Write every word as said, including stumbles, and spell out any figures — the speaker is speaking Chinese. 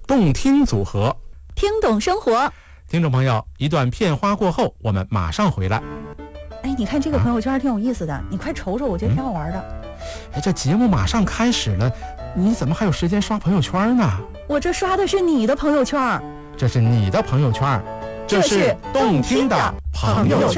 动听组合， 听懂生活。 听众朋友，一段片花过后，我们马上回来。 哎，你看这个朋友圈还挺有意思的，啊、你快瞅瞅，我觉得挺好玩的。 哎，这节目马上开始了，你怎么还有时间刷朋友圈呢？ 我这刷的是你的朋友圈。 这是你的朋友圈，这是动听的朋友圈。